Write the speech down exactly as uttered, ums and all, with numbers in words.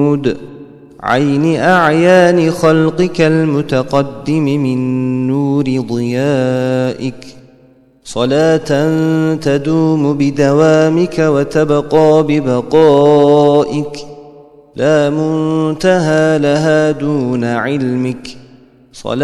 عين أعيان خلقك المتقدم من نور ضيائك، صلاة تدوم بدوامك وتبقى ببقائك، لا منتهى لها دون علمك. صلاة